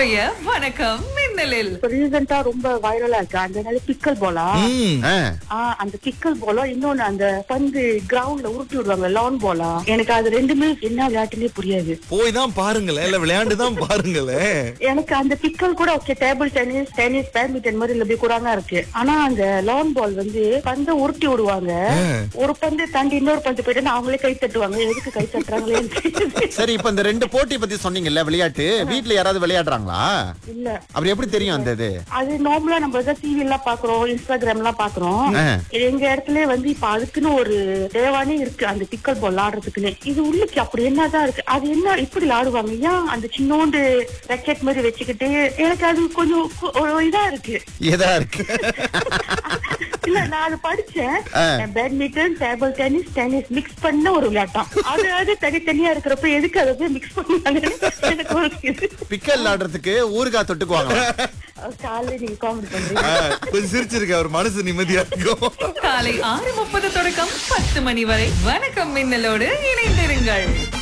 இன்றைய வணக்கம் மின்னலில் ரீசெண்டா ரொம்ப வைரலா இருக்கு அந்த பிக்கல் போலா. அந்த பிக்கல் போலா இன்னொன்னு அந்த பந்து கிரவுண்ட்ல உருட்டி விடுவாங்க லான் போலா. எனக்கு அது ரெண்டுமே என்ன விளையாட்டுன்னே புரியாது. போய் தான் பாருங்களேன், இல்ல விளையாண்டு தான் பாருங்களேன். எனக்கு அந்த பிக்கல் கூட ஓகே, டேபிள் டென்னிஸ் பேட்மிண்டன் மாதிரி இல்ல கூடாங்க இருக்கு. ஆனா அந்த லான் பால் வந்து பந்தை உருட்டி விடுவாங்க. ஒரு பந்து தாண்டி இன்னொரு பந்து போயிட்டு அவங்களே கை தட்டுவாங்க. எதுக்கு கை தட்டுறாங்களே. சரி, இப்ப இந்த ரெண்டு போட்டி பத்தி சொன்னீங்கல்ல, விளையாட்டு வீட்ல யாராவது விளையாடுறாங்களா? இல்ல. அப்படி எப்படி தெரியும் அந்த இது? அது நார்மலா நம்ம டிவி எல்லாம் பாக்குறோம், இன்ஸ்டாகிராம் எல்லாம் பாக்குறோம். எங்க இடத்துல வந்து இப்ப அதுக்குன்னு ஒரு தேவானே இருக்கு அந்த பிக்கல் பால் ஆடுறதுக்குன்னு. இது உள்ளுக்கு அப்படி என்னதான் இருக்கு, அது என்ன இப்படி ஆடுவாங்க? ஏன் அந்த சின்னோண்டு ராக்கெட் மாதிரி வச்சுக்கிட்டு, எனக்கு அது கொஞ்சம் இதா இருக்கு. ஏதா இருக்கு? இல்ல, நான் அது படிச்சேன். பேட்மிண்டன், டேபிள் டென்னிஸ் மிக்ஸ் பண்ண ஒரு விளையாட்டம். அது தனித்தனியா இருக்கிறப்ப எதுக்கு அதை மிக்ஸ் பண்ணாங்க? பிக்கல் ஆடுறதுக்கு ஊறுகாய் தொட்டுக்குவாங்க. காலையில நீங்க காமெடி பண்றீங்க. கொஞ்சம் சிரிச்சிருக்க, அவர் மனசு நிம்மதியா இருக்கும். காலை 6:30 தொடக்கம் 10 மணி வரை வணக்கம் மின்னலோடு இணைந்திருங்கள்.